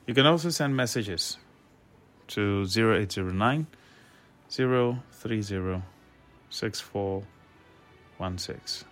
You can also send messages to 0809 030 6416.